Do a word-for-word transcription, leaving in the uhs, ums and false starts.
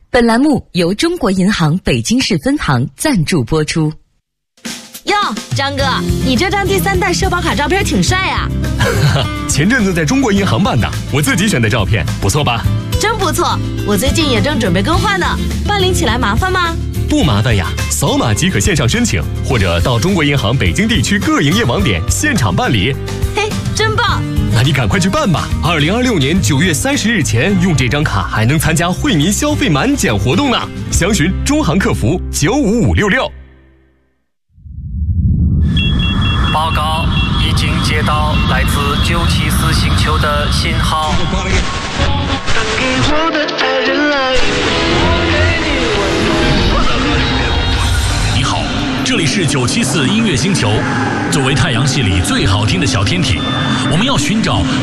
本栏目由中国银行北京市分行赞助播出。 哟，张哥，你这张第三代社保卡照片挺帅啊！ 前阵子在中国银行办的，我自己选的照片，不错吧？ 真不错，我最近也正准备更换呢。办理起来麻烦吗？ 不麻烦呀，扫码即可线上申请，或者到中国银行北京地区各营业网点现场办理。 嘿，真棒！ 那你赶快去办吧！二零二六年九月三十日前用这张卡还能参加惠民消费满减活动呢。详询中行客服九五五六六。 报告，已经接到来自九七四星球的信号。 打给我的爱人来，我给你温暖。 你好，这里是九七四音乐星球。作为太阳系里最好听的小天体，我们要寻找